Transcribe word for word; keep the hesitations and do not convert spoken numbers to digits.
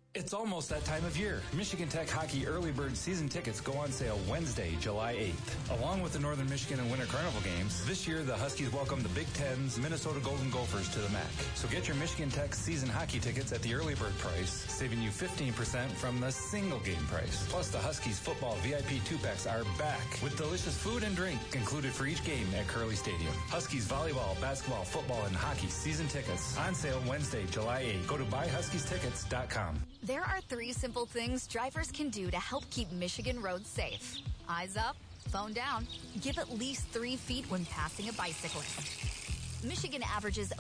It's almost that time of year. Michigan Tech Hockey Early Bird season tickets go on sale Wednesday, July eighth. Along with the Northern Michigan and Winter Carnival games, this year the Huskies welcome the Big Ten's Minnesota Golden Gophers to the M A C. So get your Michigan Tech season hockey tickets at the early bird price, saving you fifteen percent from the single game price. Plus, the Huskies football V I P two-packs are back with delicious food and drink included for each game at Curley Stadium. Huskies volleyball, basketball, football, and hockey season tickets on sale Wednesday, July eighth. Go to buy huskies tickets dot com. There are three simple things drivers can do to help keep Michigan roads safe. Eyes up, phone down, give at least three feet when passing a bicyclist. Michigan averages